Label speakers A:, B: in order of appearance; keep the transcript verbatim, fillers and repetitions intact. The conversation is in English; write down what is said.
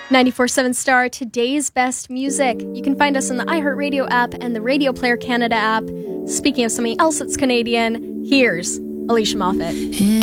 A: ninety-four point seven Star, today's best music. You can find us on the iHeartRadio app and the Radio Player Canada app. Speaking of something else that's Canadian, here's Alicia Moffat.